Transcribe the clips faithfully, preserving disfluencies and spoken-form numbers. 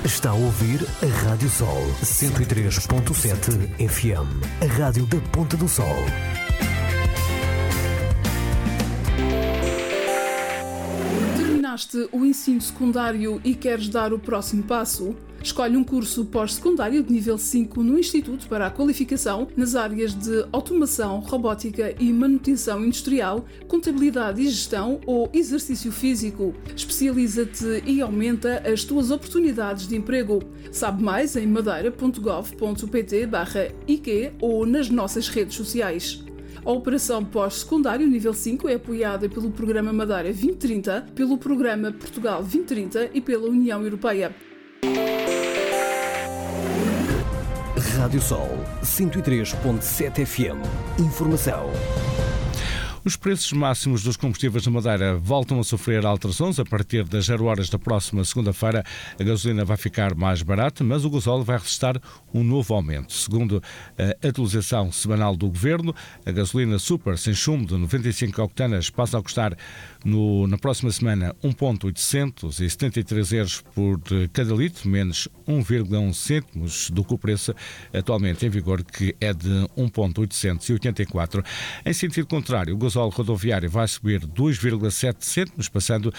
Está a ouvir a Rádio Sol cento e três ponto sete F M, a rádio da Ponta do Sol. Terminaste o ensino secundário e queres dar o próximo passo? Escolhe um curso pós-secundário de nível cinco no Instituto para a Qualificação nas áreas de Automação, Robótica e Manutenção Industrial, Contabilidade e Gestão ou Exercício Físico. Especializa-te e aumenta as tuas oportunidades de emprego. Sabe mais em madeira ponto gov ponto pt barra I Q ou nas nossas redes sociais. A Operação Pós-Secundário Nível cinco é apoiada pelo Programa Madeira vinte trinta, pelo Programa Portugal vinte trinta e pela União Europeia. Rádio Sol cento e três ponto sete F M. Informação. Os preços máximos dos combustíveis na Madeira voltam a sofrer alterações. A partir das zero horas da próxima segunda-feira, a gasolina vai ficar mais barata, mas o gasóleo vai registrar um novo aumento. Segundo a atualização semanal do Governo, a gasolina super sem chumbo de noventa e cinco octanas passa a custar no, na próxima semana um vírgula oitocentos e setenta e três euros por cada litro, menos um vírgula um cêntimos do que o preço atualmente em vigor, que é de um vírgula oitocentos e oitenta e quatro. Em sentido contrário, o gasóleo rodoviário vai subir dois vírgula sete cêntimos, passando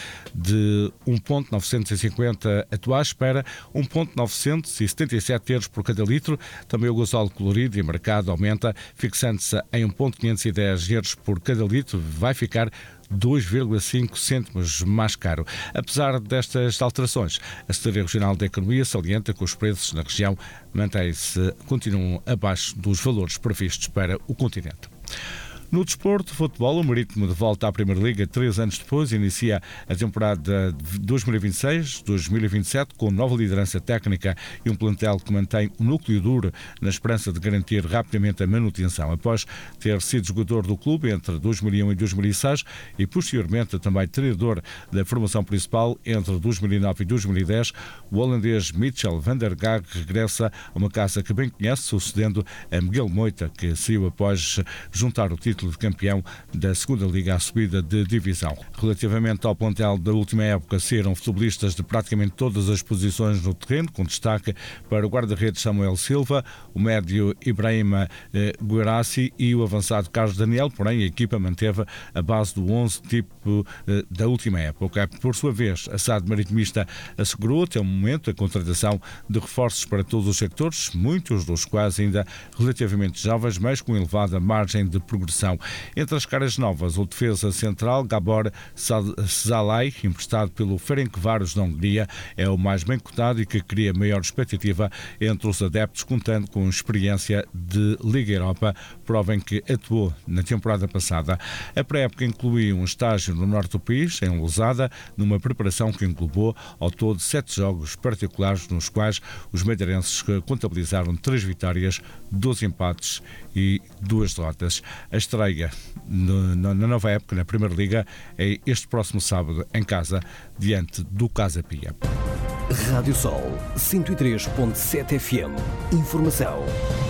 de um vírgula novecentos e cinquenta atuais para um vírgula novecentos e setenta e sete euros por cada litro. Também o gasóleo colorido e mercado aumenta, fixando-se em um vírgula quinhentos e dez euros por cada litro, vai ficar dois vírgula cinco cêntimos mais caro. Apesar destas alterações, a Secretaria Regional da Economia salienta que os preços na região mantêm-se, continuam abaixo dos valores previstos para o continente. No desporto, futebol, o Marítimo de volta à Primeira Liga três anos depois inicia a temporada dois mil e vinte e seis dois mil e vinte e sete com nova liderança técnica e um plantel que mantém o núcleo duro na esperança de garantir rapidamente a manutenção. Após ter sido jogador do clube entre dois mil e um e dois mil e seis e posteriormente também treinador da formação principal entre dois mil e nove e dois mil e dez, o holandês Mitchell van der Gaag regressa a uma casa que bem conhece, sucedendo a Miguel Moita, que saiu após juntar o título de campeão da segunda Liga à subida de divisão. Relativamente ao plantel da última época, saíram futebolistas de praticamente todas as posições no terreno, com destaque para o guarda-redes Samuel Silva, o médio Ibrahima eh, Guirassi e o avançado Carlos Daniel, porém a equipa manteve a base do onze tipo eh, da última época. Por sua vez, a S A D Maritimista assegurou até o momento a contratação de reforços para todos os sectores, muitos dos quais ainda relativamente jovens, mas com elevada margem de progressão. Entre as caras novas, o defesa central Gabor Szalai, emprestado pelo Ferencváros da Hungria, é o mais bem cotado e que cria maior expectativa entre os adeptos, contando com experiência de Liga Europa, prova em que atuou na temporada passada. A pré-época incluiu um estágio no norte do país, em Lousada, numa preparação que englobou ao todo sete jogos particulares, nos quais os madeirenses contabilizaram três vitórias, doze empates e duas derrotas. A estreia no, no, na nova época na Primeira Liga é este próximo sábado em casa, diante do Casa Pia. Rádio Sol cento e três ponto sete F M. Informação.